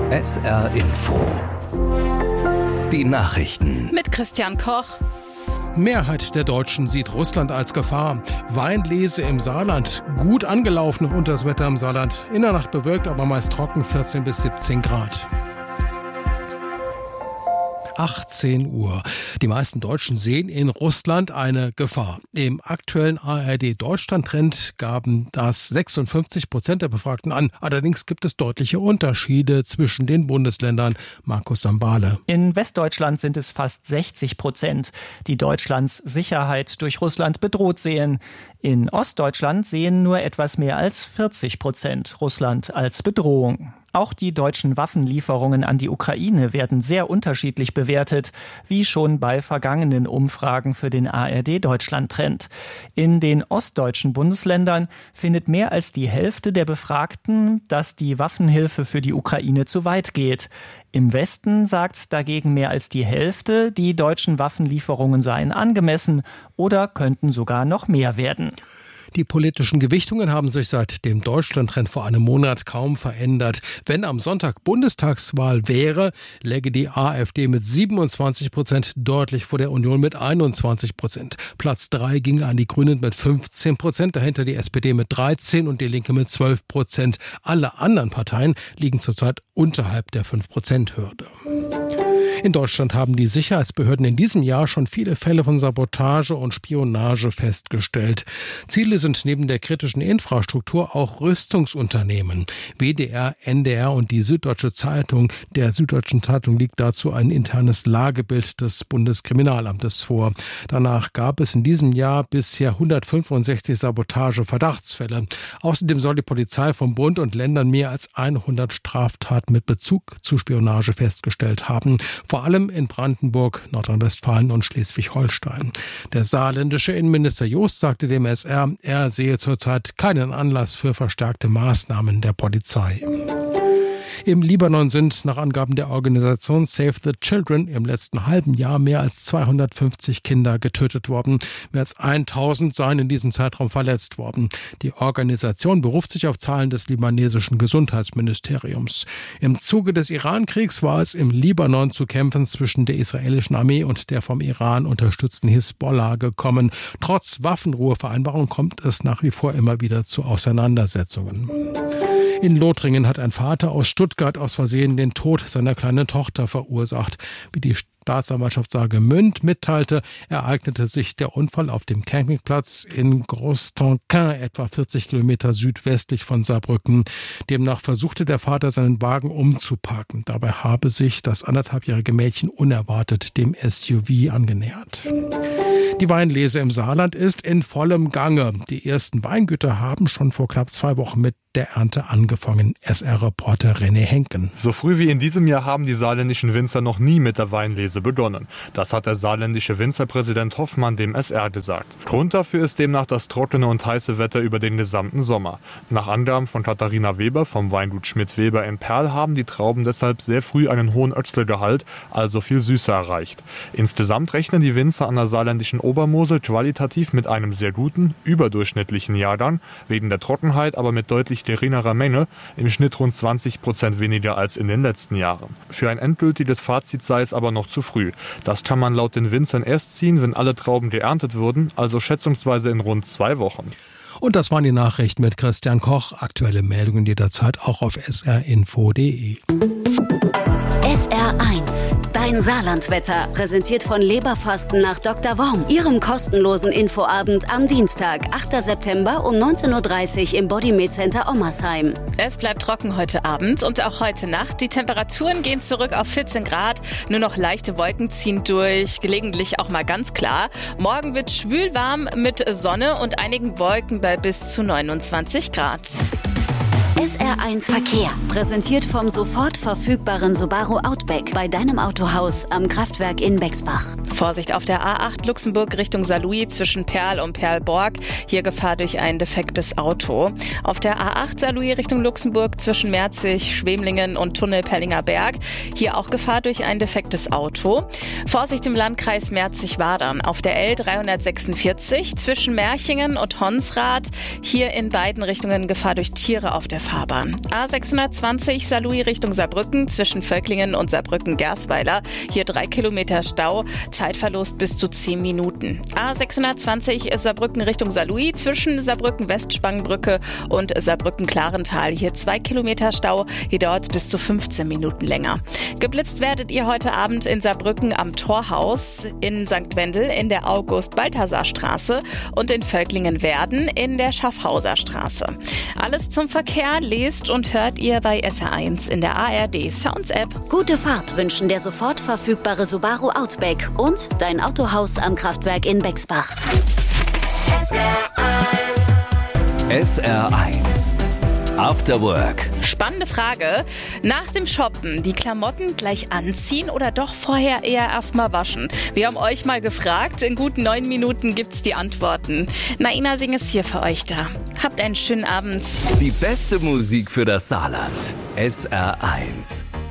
SR Info. Die Nachrichten. Mit Christian Koch. Mehrheit der Deutschen sieht Russland als Gefahr. Weinlese im Saarland. Gut angelaufen und das Wetter im Saarland. In der Nacht bewölkt, aber meist trocken, 14 bis 17 Grad. 18 Uhr. Die meisten Deutschen sehen in Russland eine Gefahr. Im aktuellen ARD-Deutschland-Trend gaben das 56% der Befragten an. Allerdings gibt es deutliche Unterschiede zwischen den Bundesländern. Markus Sambale. In Westdeutschland sind es fast 60%, die Deutschlands Sicherheit durch Russland bedroht sehen. In Ostdeutschland sehen nur etwas mehr als 40% Russland als Bedrohung. Auch die deutschen Waffenlieferungen an die Ukraine werden sehr unterschiedlich bewertet, wie schon bei vergangenen Umfragen für den ARD-Deutschland-Trend. In den ostdeutschen Bundesländern findet mehr als die Hälfte der Befragten, dass die Waffenhilfe für die Ukraine zu weit geht. Im Westen sagt dagegen mehr als die Hälfte, die deutschen Waffenlieferungen seien angemessen oder könnten sogar noch mehr werden. Die politischen Gewichtungen haben sich seit dem Deutschland-Trend vor einem Monat kaum verändert. Wenn am Sonntag Bundestagswahl wäre, läge die AfD mit 27% deutlich vor der Union mit 21%. Platz 3 ginge an die Grünen mit 15%, dahinter die SPD mit 13% und die Linke mit 12%. Alle anderen Parteien liegen zurzeit unterhalb der 5%-Hürde. In Deutschland haben die Sicherheitsbehörden in diesem Jahr schon viele Fälle von Sabotage und Spionage festgestellt. Ziele sind neben der kritischen Infrastruktur auch Rüstungsunternehmen. WDR, NDR und die Süddeutsche Zeitung. Der Süddeutschen Zeitung liegt dazu ein internes Lagebild des Bundeskriminalamtes vor. Danach gab es in diesem Jahr bisher 165 Sabotage-Verdachtsfälle. Außerdem soll die Polizei vom Bund und Ländern mehr als 100 Straftaten mit Bezug zu Spionage festgestellt haben. Vor allem in Brandenburg, Nordrhein-Westfalen und Schleswig-Holstein. Der saarländische Innenminister Jost sagte dem SR, er sehe zurzeit keinen Anlass für verstärkte Maßnahmen der Polizei. Im Libanon sind nach Angaben der Organisation Save the Children im letzten halben Jahr mehr als 250 Kinder getötet worden. Mehr als 1000 seien in diesem Zeitraum verletzt worden. Die Organisation beruft sich auf Zahlen des libanesischen Gesundheitsministeriums. Im Zuge des Iran-Kriegs war es im Libanon zu Kämpfen zwischen der israelischen Armee und der vom Iran unterstützten Hisbollah gekommen. Trotz Waffenruhevereinbarung kommt es nach wie vor immer wieder zu Auseinandersetzungen. In Lothringen hat ein Vater aus Stuttgart aus Versehen den Tod seiner kleinen Tochter verursacht. Wie die Staatsanwaltschaft Saargemünd mitteilte, ereignete sich der Unfall auf dem Campingplatz in Groß-Tonquin, etwa 40 Kilometer südwestlich von Saarbrücken. Demnach versuchte der Vater, seinen Wagen umzuparken. Dabei habe sich das 1,5-jährige Mädchen unerwartet dem SUV angenähert. Die Weinlese im Saarland ist in vollem Gange. Die ersten Weingüter haben schon vor knapp 2 Wochen mit der Ernte angefangen. SR-Reporter René Henken. So früh wie in diesem Jahr haben die saarländischen Winzer noch nie mit der Weinlese begonnen. Das hat der saarländische Winzerpräsident Hoffmann dem SR gesagt. Grund dafür ist demnach das trockene und heiße Wetter über den gesamten Sommer. Nach Angaben von Katharina Weber vom Weingut Schmidt-Weber in Perl haben die Trauben deshalb sehr früh einen hohen Öchselgehalt, also viel Süße erreicht. Insgesamt rechnen die Winzer an der saarländischen Obermosel qualitativ mit einem sehr guten, überdurchschnittlichen Jahrgang, wegen der Trockenheit aber mit deutlich geringerer Menge, im Schnitt rund 20% weniger als in den letzten Jahren. Für ein endgültiges Fazit sei es aber noch zu früh. Das kann man laut den Winzern erst ziehen, wenn alle Trauben geerntet wurden, also schätzungsweise in rund 2 Wochen. Und das waren die Nachrichten mit Christian Koch. Aktuelle Meldungen jederzeit auch auf srinfo.de. SR1, dein Saarlandwetter, präsentiert von Leberfasten nach Dr. Worm, Ihrem kostenlosen Infoabend am Dienstag, 8. September um 19.30 Uhr im Bodymed Center Ommersheim. Es bleibt trocken heute Abend und auch heute Nacht. Die Temperaturen gehen zurück auf 14 Grad. Nur noch leichte Wolken ziehen durch, gelegentlich auch mal ganz klar. Morgen wird schwül warm mit Sonne und einigen Wolken bei bis zu 29 Grad. SR1 Verkehr, präsentiert vom sofort verfügbaren Subaru Outback bei deinem Autohaus am Kraftwerk in Bexbach. Vorsicht auf der A8 Luxemburg Richtung Saarlouis zwischen Perl und Perlborg. Hier Gefahr durch ein defektes Auto. Auf der A8 Saarlouis Richtung Luxemburg zwischen Merzig, Schwemlingen und Tunnel Pellinger Berg. Hier auch Gefahr durch ein defektes Auto. Vorsicht im Landkreis Merzig-Wadern. Auf der L346 zwischen Merchingen und Honsrath. Hier in beiden Richtungen Gefahr durch Tiere auf der unbefahrbaren. A620 Saarlouis Richtung Saarbrücken zwischen Völklingen und Saarbrücken-Gersweiler. Hier 3 Kilometer Stau, Zeitverlust bis zu 10 Minuten. A620 Saarbrücken Richtung Saarlouis zwischen Saarbrücken-Westspangenbrücke und Saarbrücken-Klarental. Hier 2 Kilometer Stau, hier dauert es bis zu 15 Minuten länger. Geblitzt werdet ihr heute Abend in Saarbrücken am Torhaus, in St. Wendel in der August-Balthasar-Straße und in Völklingen-Werden in der Schaffhauser Straße. Alles zum Verkehr lest und hört ihr bei SR1 in der ARD Sounds App. Gute Fahrt wünschen der sofort verfügbare Subaru Outback und dein Autohaus am Kraftwerk in Bexbach. SR1 After Work. Spannende Frage. Nach dem Shoppen die Klamotten gleich anziehen oder doch vorher eher erstmal waschen? Wir haben euch mal gefragt. In guten 9 Minuten gibt's die Antworten. Naina Singh ist hier für euch da. Habt einen schönen Abend. Die beste Musik für das Saarland. SR1.